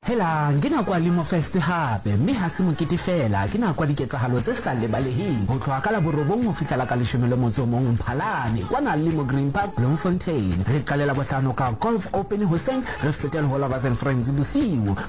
Hela ngina kwa limo fest hape mme ha se mokete fela ke na kwa diketsahalo tse sa lebaleheng ho tloha ka la borobong ho fihla ka leshome le motso mong Mphalane kwana Limo Green Park Bloemfontein re qalela bohlano ka golf open hoseng re fetela ho Lovers and Friends bosiu